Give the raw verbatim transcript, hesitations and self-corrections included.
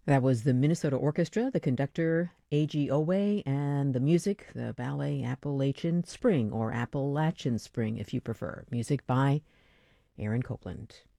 That was the Minnesota Orchestra, the conductor A G. Owe, and the music, the ballet Appalachian Spring, or Appalachian Spring if you prefer. Music by Aaron Copland.